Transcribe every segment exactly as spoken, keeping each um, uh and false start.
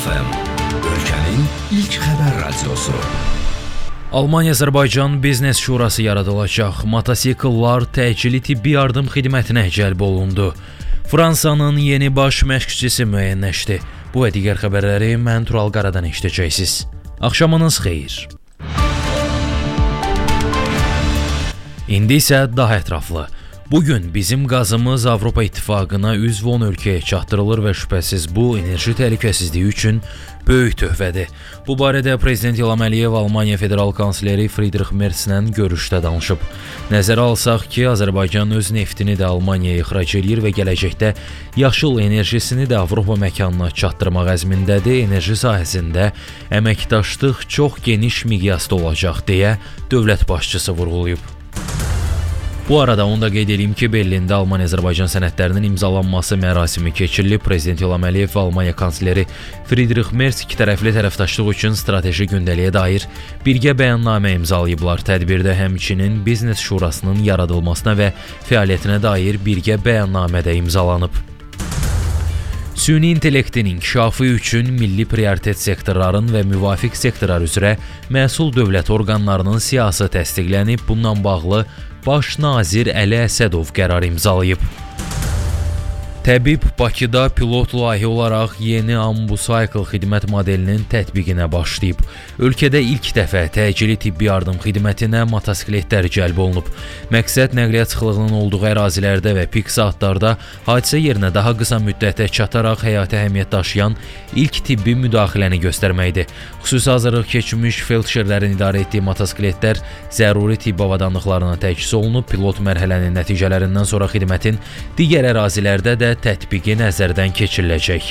F M, ölkənin ilk xəbər radiosu. Almaniya-Azərbaycan Biznes Şurası yaradılacaq. Motosikletlər təcili tibbi yardım xidmətinə cəlb olundu. Fransanın yeni baş məşqçisi müəyyənləşdi. Bu və digər xəbərləri mən Tural Qaradan eşidəcəksiniz. Axşamınız xeyir. İndi isə daha ətraflı. Bugün bizim qazımız Avropa İttifaqına üzv on ölkəyə çatdırılır və şübhəsiz bu enerji təhlükəsizliyi üçün böyük töhfədir. Bu barədə Prezident İlham Əliyev Almaniya Federal Kansleri Friedrich Merzlə görüşdə danışıb. Nəzərə alsaq ki, Azərbaycan öz neftini də Almaniyaya ixrac edir və gələcəkdə yaşıl enerjisini də Avropa məkanına çatdırmaq əzmindədir. Enerji sahəsində əməkdaşlıq çox geniş miqyasda olacaq deyə dövlət başçısı vurğulayıb. Bu arada onu da qeyd edeyim ki, Berlində Almaniya-Azərbaycan sənədlərinin imzalanması mərasimi keçirilib. Prezident İlham Əliyev və Almaniya kansleri Friedrich Merz iki tərəfli tərəfdaşlıq üçün strateji gündəliyə dair birgə bəyannamə imzalayıblar. Tədbirdə həmçinin Biznes Şurasının yaradılmasına və fəaliyyətinə dair birgə bəyannamə də imzalanıb. Süni intellektin inkişafı üçün milli prioritet sektorların və müvafiq sektorlar üzrə məsul dövlət orqanlarının siyasi təsdiqlənib. Bununla bağlı Baş nazir Əli Əsədov qərar imzalayıb. Təbib Bakıda pilot layihə olaraq yeni Ambucycle xidmət modelinin tətbiqinə başlayıb. Ölkədə ilk dəfə təcili tibbi yardım xidmətinə motosikletlər cəlb olunub. Məqsəd nəqliyyat sıxlığının olduğu ərazilərdə və pik saatlarda hadisə yerinə daha qısa müddətdə çataraq həyati əhəmiyyət daşıyan ilk tibbi müdaxiləni göstərməkdir. Xüsusi hazırlıq keçmiş felçerlərin idarə etdiyi motosikletlər zəruri tibbi avadanlıqlarına təchiz olunub. Pilot mərhələnin nəticələrindən sonra xidmətin digər ərazilərdə də tətbiqi nəzərdən keçiriləcək.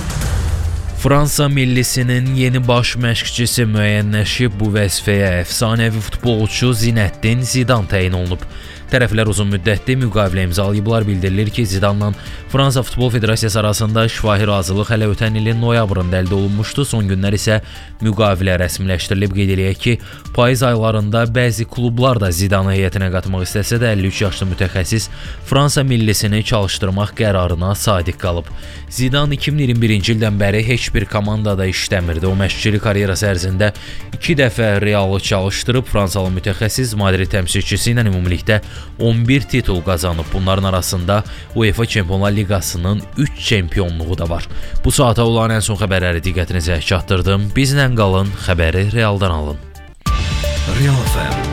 Fransa millisinin yeni baş məşqçisi müəyyənləşib. Bu vəzifəyə əfsanəvi futbolçu Zinəddin Zidan təyin olunub. Tərəflər uzun müddətli müqavilə imzalayıblar. Bildirilir ki, Zidanla Fransa Futbol Federasiyası arasında şifahi razılıq hələ ötən ilin noyabrında əldə olunmuşdu. Son günlər isə müqavilə rəsmiləşdirilib. Qeyd eləyək ki, payız aylarında bəzi klublar da Zidanı heyətinə qatmaq istəsə də əlli üç yaşlı mütəxəssis Fransa millisini çalışdırmaq qərarına sadiq qalıb. Zidan iki min iyirmi birinci ildən bəri heç bir komandada işləmirdi. O məşqçilik karyerası ərzində iki dəfə Realı çalışdırıb. Fransalı mütəxəssis Madrid təmsilçisi ilə ümumilikdə on bir titul qazanıb. Bunların arasında UEFA Çempionlar Liqasının üç çempionluğu da var. Bu saata olan ən son xəbərləri diqqətinizə çatdırdım. Bizlə qalın, xəbəri realdan alın. Real F M